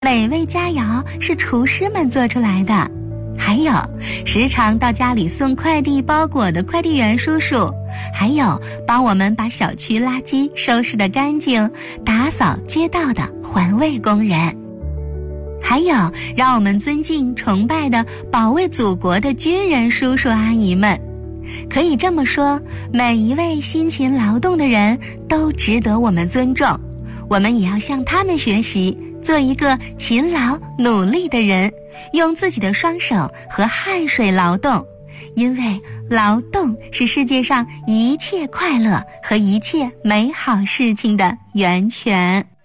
美味佳肴是厨师们做出来的，还有时常到家里送快递包裹的快递员叔叔，还有帮我们把小区垃圾收拾得干净、打扫街道的环卫工人，还有让我们尊敬崇拜的保卫祖国的军人叔叔阿姨们。可以这么说，每一位辛勤劳动的人都值得我们尊重，我们也要向他们学习，做一个勤劳努力的人，用自己的双手和汗水劳动，因为劳动是世界上一切快乐和一切美好事情的源泉。